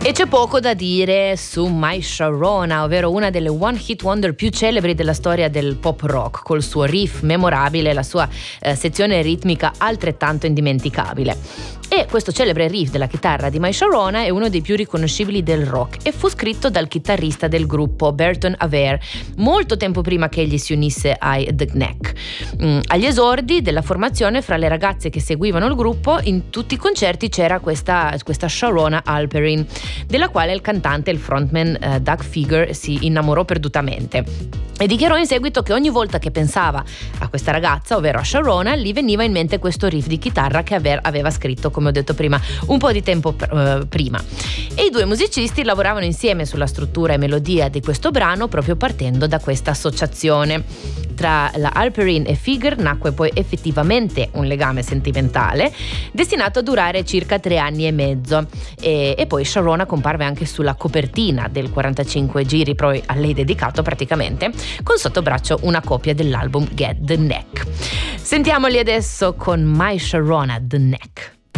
E c'è poco da dire su My Sharona, ovvero una delle one hit wonder più celebri della storia del pop rock, col suo riff memorabile e la sua sezione ritmica altrettanto indimenticabile. E questo celebre riff della chitarra di My Sharona è uno dei più riconoscibili del rock e fu scritto dal chitarrista del gruppo Burton Avere molto tempo prima che egli si unisse ai The Knack. Agli esordi della formazione, fra le ragazze che seguivano il gruppo, in tutti i concerti c'era questa Sharona Halperin, della quale il cantante e il frontman Doug Fieger si innamorò perdutamente. E dichiarò in seguito che ogni volta che pensava a questa ragazza, ovvero a Sharona, gli veniva in mente questo riff di chitarra che aveva scritto, come ho detto prima, un po' di tempo prima. E i due musicisti lavoravano insieme sulla struttura e melodia di questo brano proprio partendo da questa associazione. Tra la Halperin e Fieger nacque poi effettivamente un legame sentimentale destinato a durare circa 3 anni e mezzo e poi Sharona comparve anche sulla copertina del 45 giri poi a lei dedicato praticamente, con sotto braccio una copia dell'album Get the Knack. Sentiamoli adesso con My Sharona The Knack.